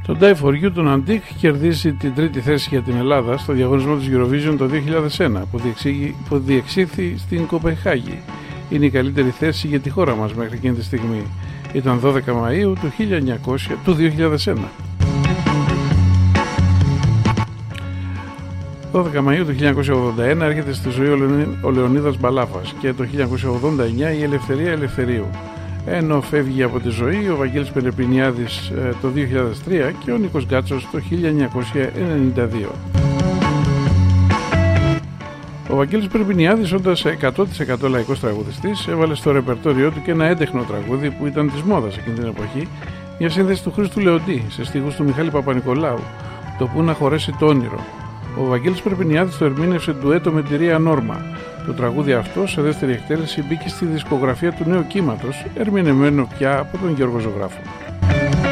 Το Die For You των Antique κερδίζει την τρίτη θέση για την Ελλάδα στο διαγωνισμό της Eurovision το 2001 που διεξήχθη στην Κοπενχάγη. Είναι η καλύτερη θέση για τη χώρα μας μέχρι εκείνη τη στιγμή. Ήταν 12 Μαΐου του 2001. 12 Μαΐου του 1981 έρχεται στη ζωή ο Λεωνίδας Μπαλάφας και το 1989 η Ελευθερία Ελευθερίου. Ενώ φεύγει από τη ζωή ο Βαγγέλης Περεπινιάδης το 2003 και ο Νίκος Γκάτσος το 1992. Ο Βαγγέλης Περεπινιάδης, όντας 100% λαϊκός τραγουδιστής, έβαλε στο ρεπερτόριό του και ένα έντεχνο τραγούδι που ήταν της μόδας εκείνη την εποχή, μια σύνθεση του Χρήστου Λεοντή σε στίχους του Μιχάλη Παπα-Νικολάου, το «Πού να χωρέσει το όνειρο». Ο Βαγγέλης Περεπινιάδης το ερμήνευσε ντουέτο με τη Ρία Νόρμα. Το τραγούδι αυτό σε δεύτερη εκτέλεση μπήκε στη δισκογραφία του νέου κύματος, ερμηνευμένο πια από τον Γιώργο Ζωγράφο.